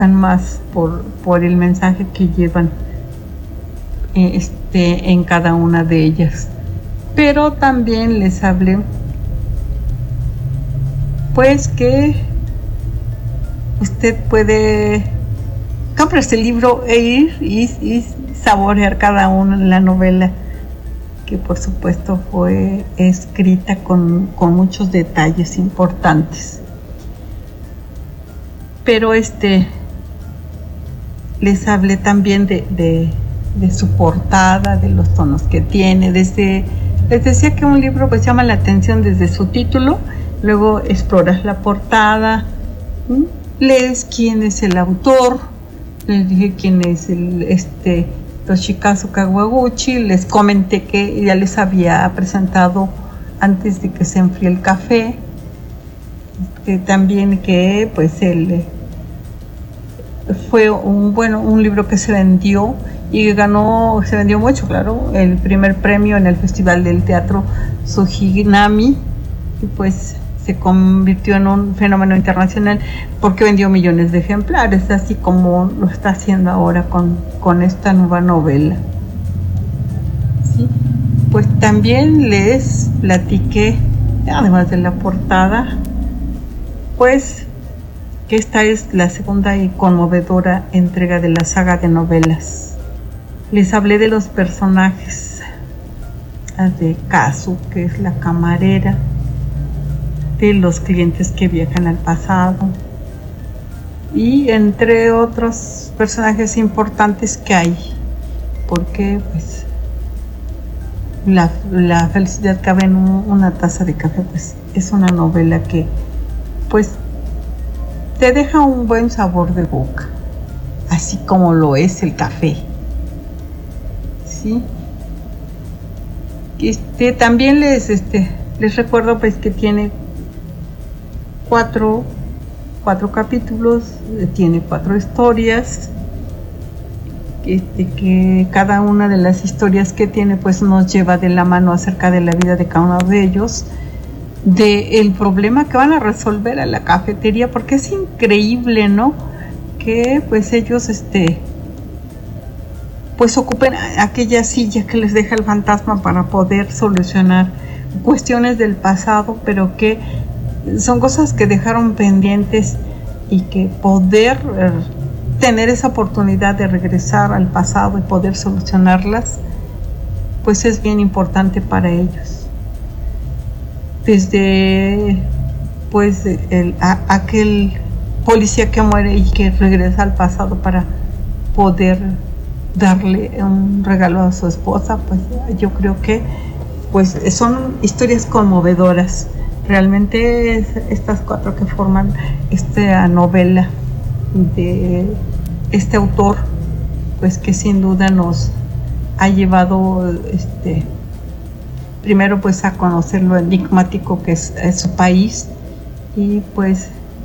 más por el mensaje que llevan en cada una de ellas. Pero también les hablé pues que usted puede comprar este libro e ir y saborear cada una de la novela, que por supuesto fue escrita con muchos detalles importantes. Pero les hablé también de su portada, de los tonos que tiene. Les decía que un libro pues llama la atención desde su título, luego exploras la portada, lees quién es el autor, les dije quién es Toshikazu Kawaguchi, les comenté que ya les había presentado antes de que se enfríe el café, también que pues él fue un libro que se vendió y se vendió mucho, claro, el primer premio en el Festival del Teatro Suginami, y pues se convirtió en un fenómeno internacional porque vendió millones de ejemplares, así como lo está haciendo ahora con esta nueva novela. ¿Sí? Pues también les platiqué, además de la portada, pues que esta es la segunda y conmovedora entrega de la saga de novelas. Les hablé de los personajes, de Kazu, que es la camarera, de los clientes que viajan al pasado y entre otros personajes importantes que hay, porque pues la felicidad cabe en una taza de café. Pues es una novela que pues te deja un buen sabor de boca, así como lo es el café. ¿Sí? También les recuerdo pues que tiene cuatro capítulos, tiene 4 historias, que cada una de las historias que tiene pues nos lleva de la mano acerca de la vida de cada uno de ellos, del problema que van a resolver a la cafetería, porque es increíble, ¿no? Que pues ellos pues ocupen aquella silla que les deja el fantasma para poder solucionar cuestiones del pasado, pero que son cosas que dejaron pendientes, y que poder tener esa oportunidad de regresar al pasado y poder solucionarlas pues es bien importante para ellos. Desde pues aquel policía que muere y que regresa al pasado para poder darle un regalo a su esposa, pues yo creo que pues son historias conmovedoras. Realmente estas 4 que forman esta novela de este autor, pues que sin duda nos ha llevado primero pues a conocer lo enigmático que es su país, y pues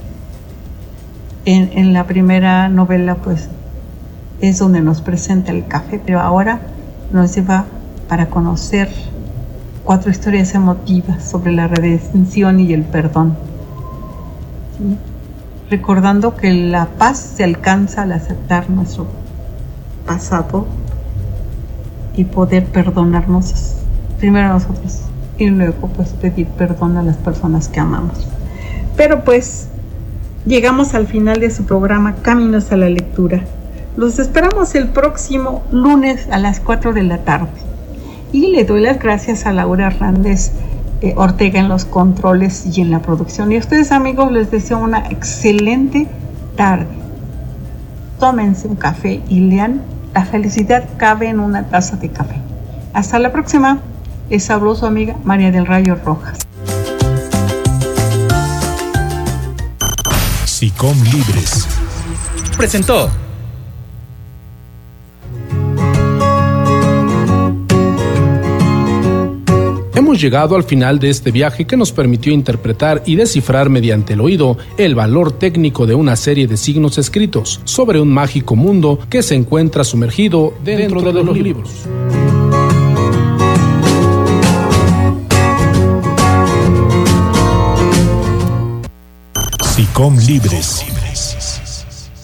en la primera novela pues es donde nos presenta el café, pero ahora nos lleva para conocer 4 historias emotivas sobre la redención y el perdón. ¿Sí? Recordando que la paz se alcanza al aceptar nuestro pasado y poder perdonarnos primero a nosotros y luego pues pedir perdón a las personas que amamos. Pero pues llegamos al final de su programa Caminos a la Lectura. Los esperamos el próximo lunes a las 4 de la tarde. Y le doy las gracias a Laura Hernández Ortega en los controles y en la producción. Y a ustedes, amigos, les deseo una excelente tarde. Tómense un café y lean. La felicidad cabe en una taza de café. Hasta la próxima. Les habló su amiga María del Rayo Rojas. SICOM Libres presentó. Hemos llegado al final de este viaje que nos permitió interpretar y descifrar mediante el oído el valor técnico de una serie de signos escritos sobre un mágico mundo que se encuentra sumergido dentro de los libros. SICOM Libres.